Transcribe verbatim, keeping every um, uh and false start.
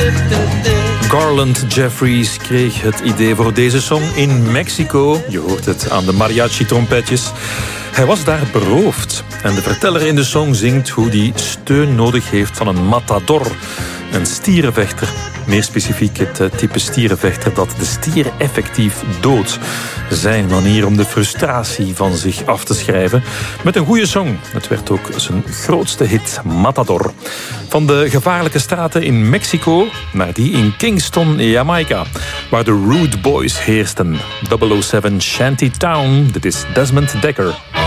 Garland Jeffries kreeg het idee voor deze song in Mexico. Je hoort het aan de mariachi-trompetjes. Hij was daar beroofd. En de verteller in de song zingt hoe hij steun nodig heeft van een matador, een stierenvechter. Meer specifiek het type stierenvechter dat de stier effectief doodt. Zijn manier om de frustratie van zich af te schrijven. Met een goede song. Het werd ook zijn grootste hit, Matador. Van de gevaarlijke straten in Mexico naar die in Kingston, Jamaica, waar de Rude Boys heersten. double oh seven Shantytown, dit is Desmond Dekker.